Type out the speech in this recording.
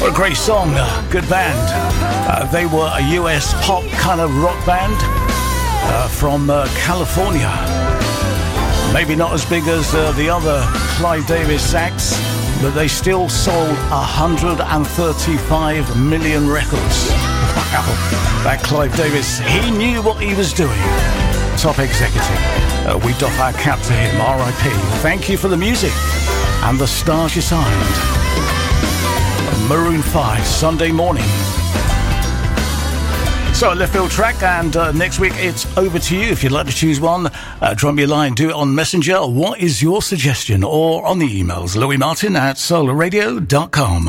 Great song, good band. They were a US pop kind of rock band from California. Maybe not as big as the other Clive Davis acts, but they still sold 135 million records. Wow, that Clive Davis, he knew what he was doing. Top executive. We doff our cap to him, R.I.P. Thank you for the music and the stars you signed. Maroon 5, Sunday Morning. So, a left field track, and next week it's over to you. If you'd like to choose one, drop me a line, do it on Messenger. What is your suggestion? Or on the emails, louismartin@solarradio.com.